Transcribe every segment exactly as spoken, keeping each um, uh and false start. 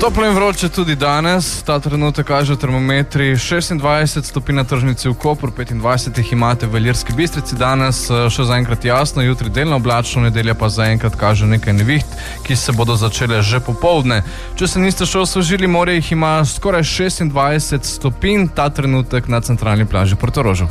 Toplo in vroče tudi danes, ta trenutek kažejo termometri šestindvajset stopinj na tržnici v Kopru, petindvajset jih imate v Ilirski Bistrici. Danes še zaenkrat jasno, jutri delno oblačno, nedelja pa zaenkrat kaže nekaj neviht, ki se bodo začele že popoldne. Če se niste še osvežili, morje jih ima skoraj šestindvajset stopinj, ta trenutek na centralni plaži Portorožu.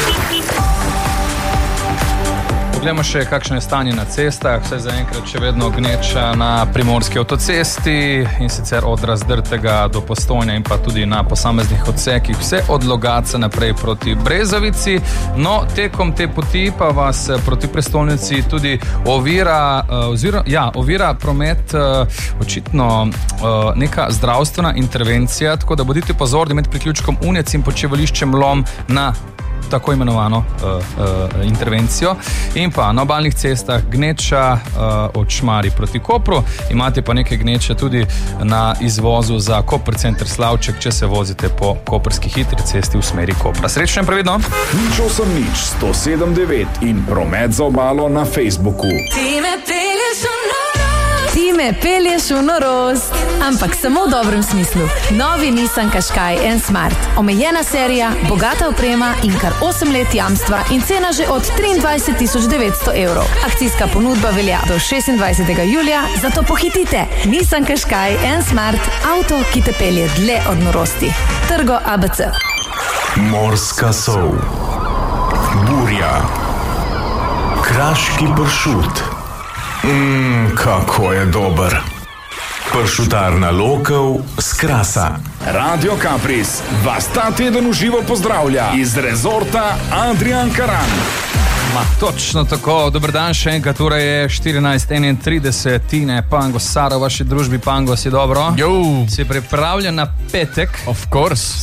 Poglejmo še, kakšno je stanje na cestah. Vse zaenkrat še vedno gneča na primorski avtocesti in sicer od Razdrtega do Postojne in pa tudi na posameznih odsekih, vse od Logatca naprej proti Brezovici. No, tekom te poti pa vas proti prestolnici tudi ovira, oziroma, ja, ovira promet, očitno neka zdravstvena intervencija, tako da bodite pozorni med priključkom Unec in počivališčem Lom na tako imenovano uh, uh, intervencijo. In pa na obalnih cestah gneča uh, od Šmarij proti Kopru, imate pa nekaj gneče tudi na izvozu za Koper center Slavček, če se vozite po koprski hitri cesti v smeri Kopra. Srečno in previdno! Nič osem nič, sto sedem devet in promet za obalo na Facebooku. Ti me pelješ v norost, ti me pelješ v norost, ampak samo v dobrem smislu. Novi Nissan Qashqai N Smart. Omejena serija, bogata oprema in kar osem let jamstva in cena že od triindvajset tisoč devetsto evrov. Akcijska ponudba velja do šestindvajsetega julija, zato pohitite. Nissan Qashqai N Smart, avto, ki te pelje dlje od norosti. Trgo A B C. Morska sol, burja, kraški pršut. Mmm, kako je dober. Pršutarna Lokev s Krasa. Radio Kapris vas ta teden v živo pozdravlja iz rezorta Adrian Karan. Ma, točno tako, dober dan še enkrat, ura je štirinajst enaintrideset, Tine, Pango, Sara v vaši družbi, Pango, si dobro? Jo. Si pripravljen na petek? Of course.